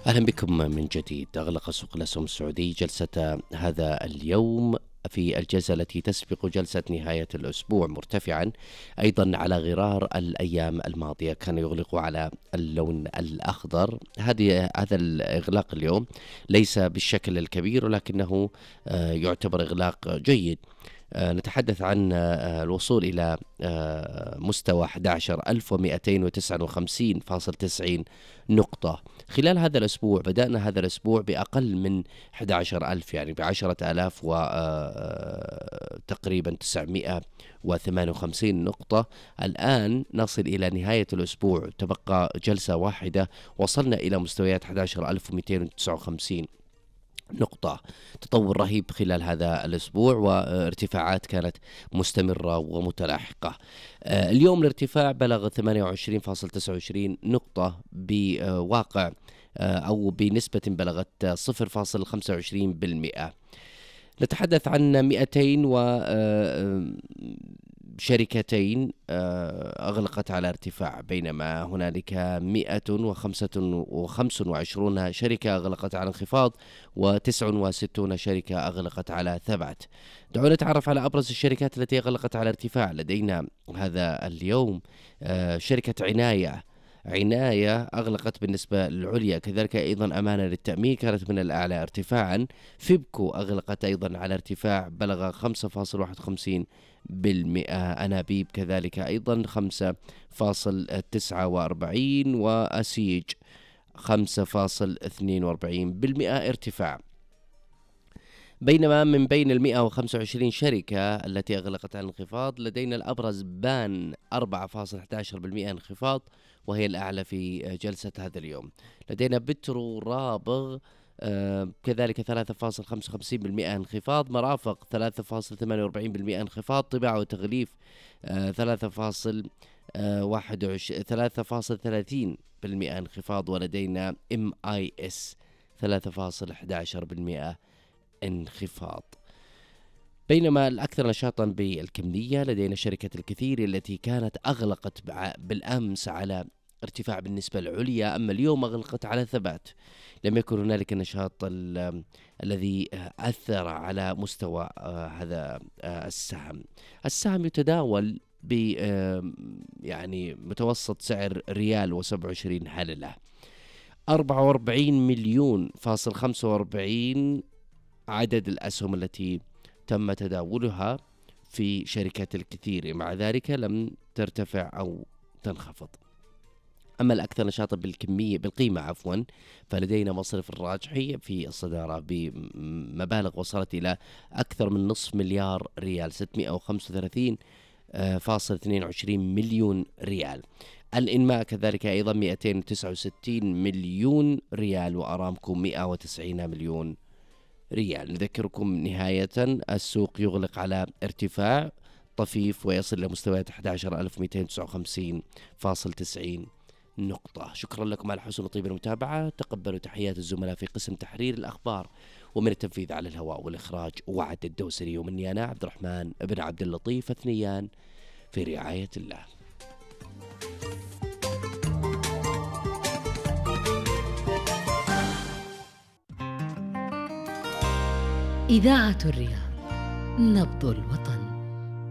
أهلا بكم من جديد. أغلق سوق الأسهم السعودي جلسة هذا اليوم في الجلسة التي تسبق جلسة نهاية الأسبوع مرتفعا أيضا على غرار الأيام الماضية، كان يغلق على اللون الأخضر. هذا الإغلاق اليوم ليس بالشكل الكبير ولكنه يعتبر إغلاق جيد. نتحدث عن الوصول إلى مستوى 11,259.90 نقطة خلال هذا الأسبوع. بدأنا هذا الأسبوع بأقل من 11,000، يعني ب10,000 تقريبا 958 نقطة. الآن نصل إلى نهاية الأسبوع، تبقى جلسة واحدة، وصلنا إلى مستويات 11,259 نقطة. تطور رهيب خلال هذا الأسبوع وارتفاعات كانت مستمرة ومتلاحقة. اليوم الارتفاع بلغ 28.29 نقطة بواقع أو بنسبة بلغت 0.25%. نتحدث عن 200 شركتين أغلقت على ارتفاع، بينما هنالك 125 شركة أغلقت على انخفاض و69 شركة أغلقت على ثبات. دعونا نتعرف على أبرز الشركات التي أغلقت على ارتفاع لدينا هذا اليوم. شركة عناية أغلقت بالنسبة العليا، كذلك أيضا أمانة للتأمين كانت من الأعلى ارتفاعا. فيبكو أغلقت أيضا على ارتفاع بلغ 5.51%. أنابيب كذلك أيضا 5.49%، وأسيج 5.42% ارتفاع. بينما من بين 125 شركة التي أغلقت على الانخفاض لدينا الأبرز بان 4.11% انخفاض، وهي الأعلى في جلسة هذا اليوم. لدينا بترو رابغ كذلك 3.55% انخفاض. مرافق 3.48% انخفاض. طباعة وتغليف 3.30% انخفاض. ولدينا MIS 3.11% انخفاض. بينما الأكثر نشاطا بالكمية لدينا شركة الكثير التي كانت أغلقت بالأمس على ارتفاع بالنسبة العليا، أما اليوم أغلقت على ثبات. لم يكن هنالك نشاط الذي أثر على مستوى هذا السهم يتداول ب يعني متوسط سعر ريال و27 هللة. 44,000,000.45 عدد الأسهم التي تم تداولها في شركات الكثير، مع ذلك لم ترتفع أو تنخفض. أما الأكثر نشاطا بالقيمة فلدينا مصرف الراجحي في الصدارة بمبالغ وصلت إلى أكثر من نصف مليار ريال، 635.22 مليون ريال. الإنماء كذلك أيضا 269 مليون ريال، وأرامكو 190 مليون ريال. نذكركم نهاية السوق يغلق على ارتفاع طفيف ويصل إلى مستويات 11,259.90 نقطة. شكرا لكم على حسن وطيب المتابعة. تقبلوا تحيات الزملاء في قسم تحرير الأخبار، ومن التنفيذ على الهواء والإخراج وعد الدوسري، ومني أنا عبد الرحمن بن عبد اللطيف اثنيان، في رعاية الله. إذاعة الرياض، نبض الوطن.